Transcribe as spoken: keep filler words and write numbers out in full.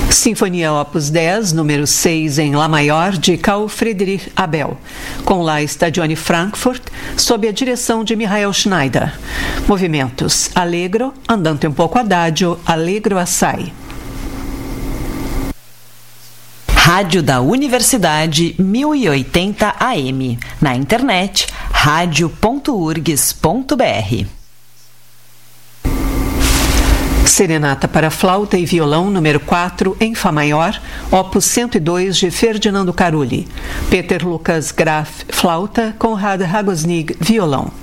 Sinfonia Opus dez, número seis em Lá maior, de Carl Friedrich Abel, com La Stagione Frankfurt, sob a direção de Michael Schneider. Movimentos: Allegro, andante um pouco adagio, Allegro assai. Rádio da Universidade mil e oitenta A M. Na internet, radio ponto urgs ponto br. Serenata para flauta e violão número quatro em Fá maior, opus cento e dois de Ferdinando Carulli. Peter Lucas Graf, flauta, Konrad Ragosnig, violão.